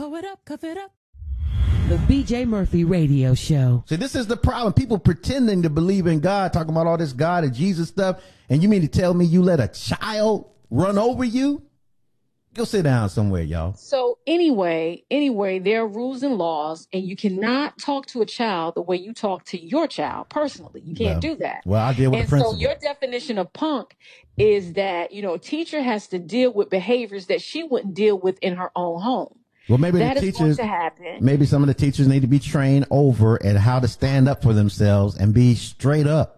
Blow it up, cuff it up. The BJ Murphy Radio Show. See, this is the problem. People pretending to believe in God, talking about all this God and Jesus stuff. And you mean to tell me you let a child run over you? Go sit down somewhere, y'all. So anyway, there are rules and laws, and you cannot talk to a child the way you talk to your child personally. You can't do that. Well, I deal with the principal. So your definition of punk is that, a teacher has to deal with behaviors that she wouldn't deal with in her own home. Well, maybe that the teachers, is going to happen. Maybe some of the teachers need to be trained over at how to stand up for themselves and be straight up.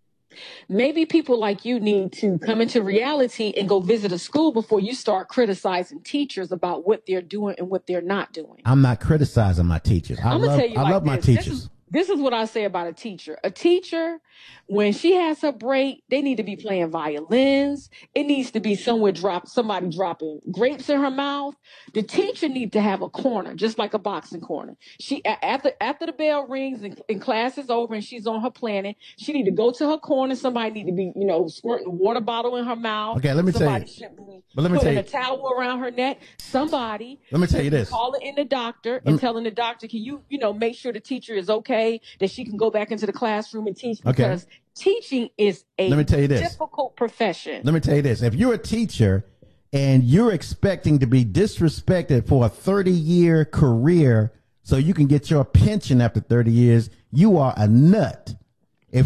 Maybe people like you need to come into reality and go visit a school before you start criticizing teachers about what they're doing and what they're not doing. I'm not criticizing my teachers. I love my teachers. This is what I say about a teacher. A teacher, when she has her break, they need to be playing violins. It needs to be somebody dropping grapes in her mouth. The teacher needs to have a corner, just like a boxing corner. She after the bell rings and class is over and she's on her planning, she need to go to her corner. Somebody need to be, squirting a water bottle in her mouth. Okay, let me tell you. But let me tell you, a towel around her neck. Somebody. Let me tell you this. Calling in the doctor and telling the doctor, can you, make sure the teacher is okay, that she can go back into the classroom and teach, because teaching is a difficult profession. Let me tell you this. If you're a teacher and you're expecting to be disrespected for a 30-year career so you can get your pension after 30 years, you are a nut. If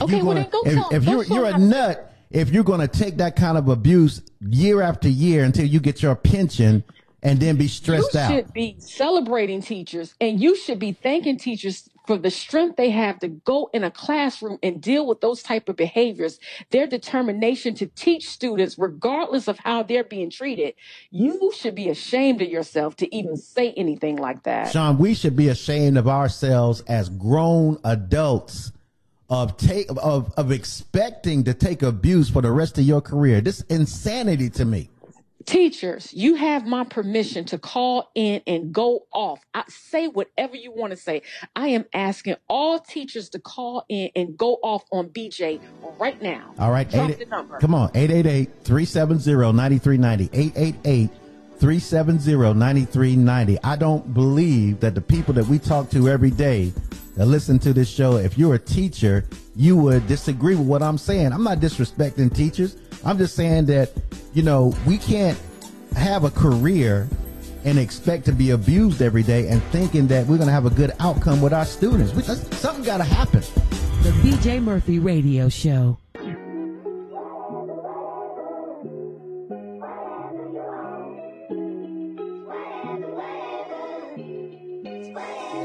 you're a nut, if you're going to take that kind of abuse year after year until you get your pension and then be stressed out. You should be celebrating teachers, and you should be thanking teachers for the strength they have to go in a classroom and deal with those type of behaviors, their determination to teach students regardless of how they're being treated. You should be ashamed of yourself to even say anything like that. Sean, we should be ashamed of ourselves as grown adults of expecting to take abuse for the rest of your career. This is insanity to me. Teachers, you have my permission to call in and go off. Say whatever you want to say. I am asking all teachers to call in and go off on BJ right now. All right. Drop the number. Come on. 888-370-9390. 888-370-9390. I don't believe that the people that we talk to every day that listen to this show, if you're a teacher, you would disagree with what I'm saying. I'm not disrespecting teachers. I'm just saying that, we can't have a career and expect to be abused every day and thinking that we're going to have a good outcome with our students. Something got to happen. The BJ Murphy Radio Show.